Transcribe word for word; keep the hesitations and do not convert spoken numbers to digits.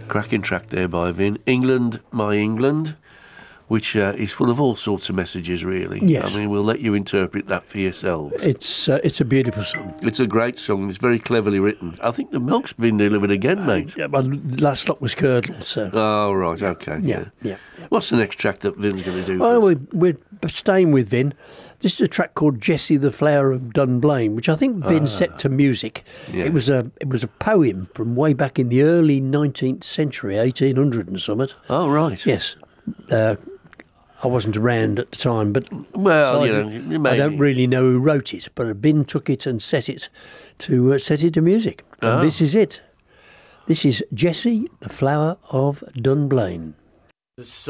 Cracking track there by Vin. England, My England, which uh, is full of all sorts of messages, really. Yes. I mean, we'll let you interpret that for yourselves. It's uh, it's a beautiful song. It's a great song. It's very cleverly written. I think the milk's been delivered again, mate. Yeah, well, last stop was Curdle, so... Oh, right, okay. Yeah, yeah. yeah. What's the next track that Vin's going to do? Oh, for us? we're, we're staying with Vin. This is a track called Jessie the Flower of Dunblane, which I think Vin ah, set to music. Yeah. It was a it was a poem from way back in the early nineteenth century, eighteen hundred and something. Oh, right. Yes. Uh, I wasn't around at the time, but well, so you I, know, maybe. I don't really know who wrote it, but Vin took it and set it to uh, set it to music. And oh. this is it. This is Jessie the Flower of Dunblane.